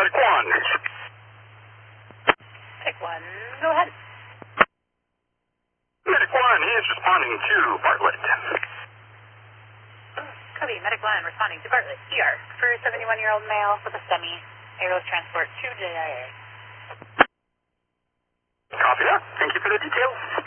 Medic 1. Medic 1, go ahead. Medic 1, he is responding to Bartlett. Copy, Medic 1 responding to Bartlett. ER for 71-year-old male with a STEMI. Aerial transport to JIA. Copy that. Thank you for the details.